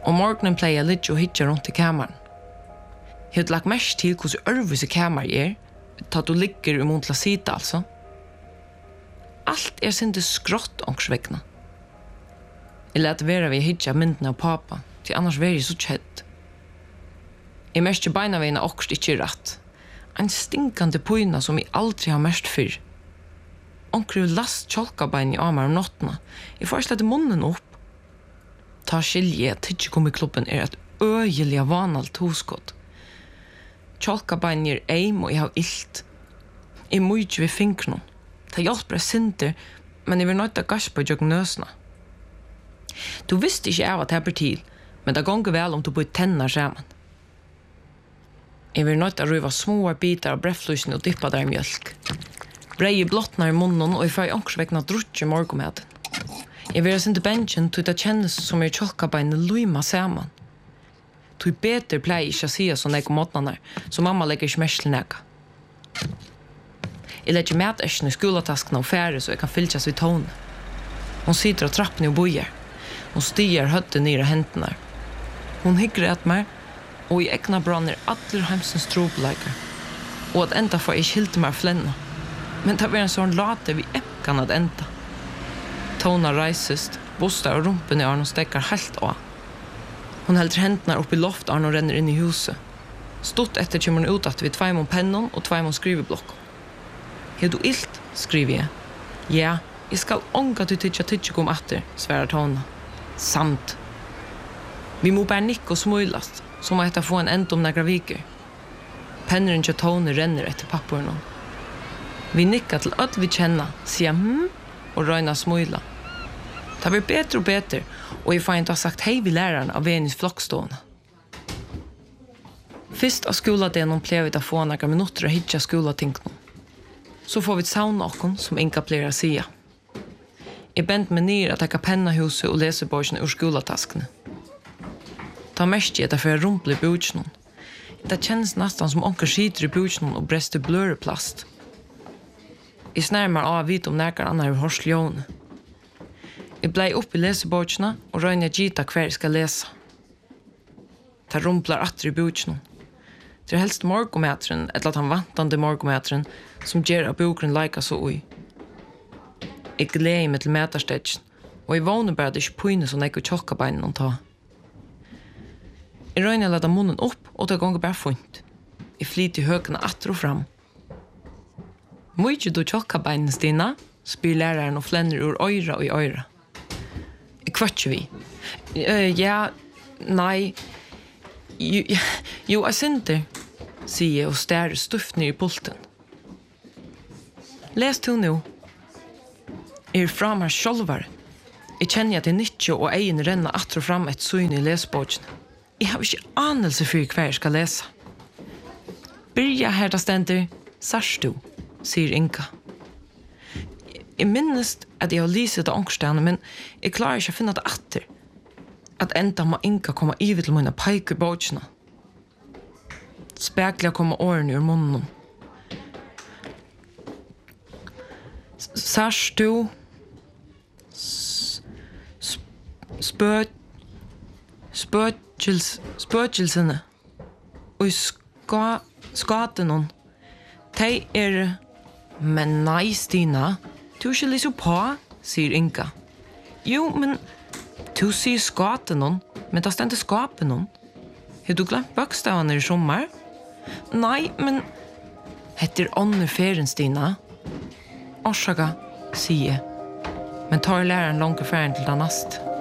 Og morgenen pleier jeg litt og hitja rundt i kammeren. Jeg har lagt mest til hvordan ørvis i kammeren ta du ligger i muntla sida, altså. Alt sindi skrått ångsvekna. Jeg lette være ved hitja myndene av pappa, til annars var jeg så kjedd. Jeg mest beina veina okst ikke rett. En stinkande poina som jeg aldri har mest fyrr. Onkru last kjolkabein i amar om nottena. Jeg får slett munnen opp. Ta skilje at tidsk i klubben et øyelig vanalt hoskott. Kjolkabein eim og jeg har illt. Jeg må ikke ved finkron. Det hjelper sinter, men jeg vil nøyta gaspa i jøgn nøsna. Du visste ikke av at det blir til, men det gonger vel om du bor tennar sammen. Jeg vil nøyta røyva små bitar av brefflusen og dippa der i mjölk. Brei blottnar i munnen, og jeg får ångsvekna drutje morgometen. Jeg vil sinde benchen til det kjennes som kjolkabeinet luima saman. Du beter pleier ikke å si sånn jeg om måtene, så mamma legger ikke mest til nega. Jeg legger mætersken i skoletaskene og færre så jeg kan fylkjas vid tone. Hun sitter av trappen og bojer. Hun stiger høttet ned av hendene. Hun hygger at meg, og i egna branner alle heimsens trobeleikere. Og at enda får jeg skilte meg flenna. Men det var en sånn late vi kan at enda. Tona reisest, bostar og rumpen i Arno stekker helt av. Hun helder hendene opp i loft Arno renner inn i huset. Stort etter kommer hun ut at vi 2 mån pennon og 2 mån skriveblokk. Har du illt, skriver jeg. Ja, jeg skal ånga til tidsk om atter, sverar Tona. Samt. Vi må bare nikke og smøylast, så må jeg få en enda om nægra viker. Penneren til Tone renner etter papporna. Vi nikka til alt vi kjenner, sier og røyna smøyla. Det blir bedre og bedre, og jeg får ikke ha sagt hei vi læreren av Venus flokkstående. Først av skoladelen pleier vi å få nægra minutter å hitja skolatingene. Så får vi et sauna okkon som Inka pleier å sia. Jeg bent meg ned at jeg kan penna huset og lese borgene ur skolataskene. Ta mest i at jeg får rumple i bjørtsnån. Det kjennes nesten som onker skiter i bjørtsnån og brester bløreplast. Jeg snærmer av vidt om nærkere annar i horsljóne. Jeg blei opp i leseborgene og røyner gita hver jeg skal lese. Det rumplar atter i bjørtsnån. Det helst morgometren, eller at han vantande morgometren, som gjør at bokren leika så ui. Jeg gleder meg til meterstetjen, og jeg vågner bare at det ikke pøyne som jeg ikke tjokka beinen å ta. Jeg røyner å lade munnen opp, og det gonger bare funkt. Jeg flyter høkene atter og fram. Må ikke du tjokka beinen, Stina? Spyr læreren og flenner ur øyra og i øyra. Jeg kvartjer vi. Ja, nei... Jo, jeg synder, sier jeg og stærer stuft ned i pulten. Les du nå. Jeg fram her sjolvare. Jeg kjenner at jeg nyttje og egen renner atter og fram et søgn i lesbågen. Jeg har ikke anelse for hva jeg skal lese. Byrja her da stender, sars du, sier Inka. Jeg minnes at jeg har lyset av ångstene, men jeg klarer ikke å finne det atter. At enda må Inka komme ivet til mine peiker bågene. Spekler kommer årene ur munnen. Sars du spøkelsene og skaten hon. De men nei, Stina, du ikke lyser på, sier Inka. Jo, men du sier skaten hon, men det stendte skapen hon. Har du glemt bøkstavene i sommer? Nei, men heter ånder ferien, Stina. Orsaka, sier jeg. Men tar læreren langt ferien til det neste.